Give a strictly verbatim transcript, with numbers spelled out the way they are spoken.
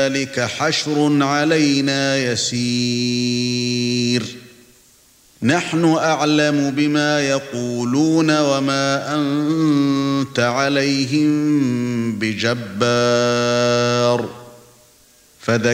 ذلك حشر علينا يسير نحن أعلم بما يقولون وما أنت عليهم بجبار فذكر